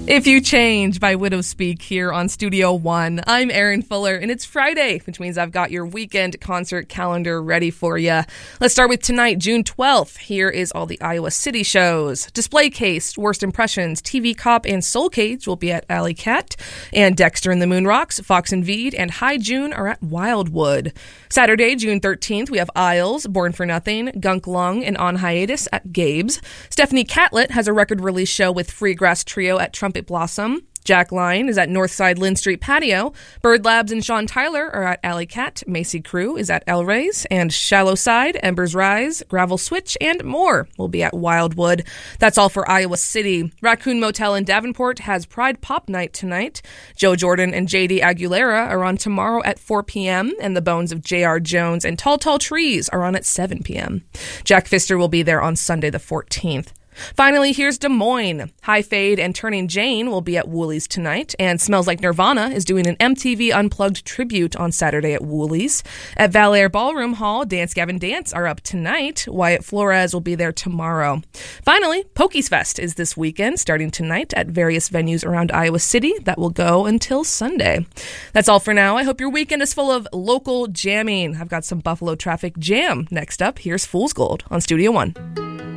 If You Change by Widow Speak here on Studio One. I'm Erin Fuller, and it's Friday, which means I've got your weekend concert calendar ready for you. Let's start with tonight, June 12th. Here is all the Iowa City shows. Display Case, Worst Impressions, TV Cop, and Soul Cage will be at Alley Cat. And Dexter and the Moon Rocks, Fox and Veed, and High June are at Wildwood. Saturday, June 13th, we have Isles, Born for Nothing, Gunk Lung, and On Hiatus at Gabe's. Stephanie Catlett has a record release show with Free Grass Trio at Trumpet Blossom. Jack Line is at Northside Lynn Street Patio. Bird Labs and Sean Tyler are at Alley Cat. Macy Crew is at El Rey's. And Shallow Side, Embers Rise, Gravel Switch, and more will be at Wildwood. That's all for Iowa City. Raccoon Motel in Davenport has Pride Pop Night tonight. Joe Jordan and J.D. Aguilera are on tomorrow at 4 p.m. And the Bones of J.R. Jones and Tall Tall Trees are on at 7 p.m. Jack Pfister will be there on Sunday the 14th. Finally, here's Des Moines. High Fade and Turning Jane will be at Woolies tonight, and Smells Like Nirvana is doing an MTV Unplugged tribute on Saturday at Woolies. At Valair Ballroom Hall, Dance Gavin Dance are up tonight. Wyatt Flores will be there tomorrow. Finally, Pokies Fest is this weekend, starting tonight at various venues around Iowa City. That will go until Sunday. That's all for now. I hope your weekend is full of local jamming. I've got some Buffalo Traffic jam next up. Here's Fool's Gold on Studio One.